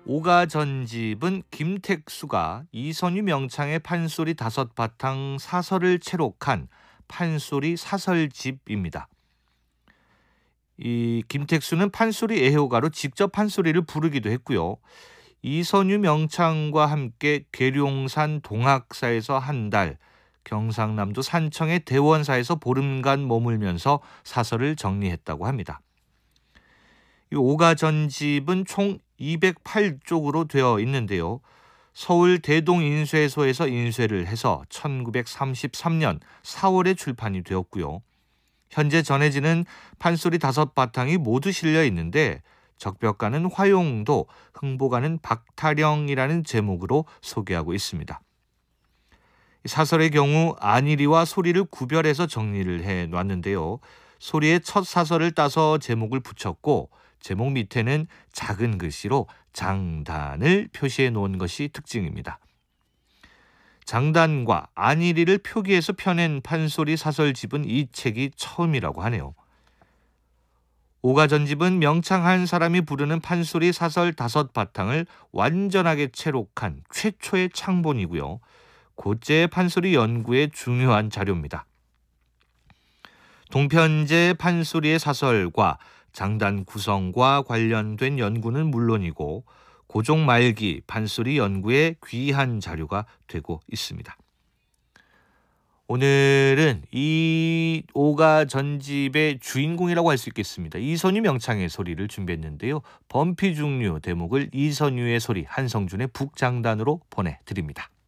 오가 전집은 김택수가 이선유 명창의 판소리 5바탕 사설을 채록한 판소리 사설집입니다. 이 김택수는 판소리 애호가로 직접 판소리를 부르기도 했고요. 이선유 명창과 함께 계룡산 동학사에서 한 달, 경상남도 산청의 대원사에서 보름간 머물면서 사설을 정리했다고 합니다. 이 오가 전집은 총 208쪽으로 되어 있는데요. 서울 대동인쇄소에서 인쇄를 해서 1933년 4월에 출판이 되었고요. 현재 전해지는 판소리 5바탕이 모두 실려 있는데 적벽가는 화용도, 흥보가는 박타령이라는 제목으로 소개하고 있습니다. 사설의 경우 안일이와 소리를 구별해서 정리를 해놨는데요. 소리의 첫 사설을 따서 제목을 붙였고 제목 밑에는 작은 글씨로 장단을 표시해 놓은 것이 특징입니다. 장단과 안일이를 표기해서 펴낸 판소리 사설집은 이 책이 처음이라고 하네요. 오가 전집은 명창 한 사람이 부르는 판소리 사설 5바탕을 완전하게 채록한 최초의 창본이고요. 고제의 판소리 연구에 중요한 자료입니다. 동편제 판소리의 사설과 장단 구성과 관련된 연구는 물론이고 고종 말기 판소리 연구에 귀한 자료가 되고 있습니다. 오늘은 이 오가 전집의 주인공이라고 할 수 있겠습니다. 이선유 명창의 소리를 준비했는데요. 범피중류 대목을 이선유의 소리 한성준의 북장단으로 보내드립니다.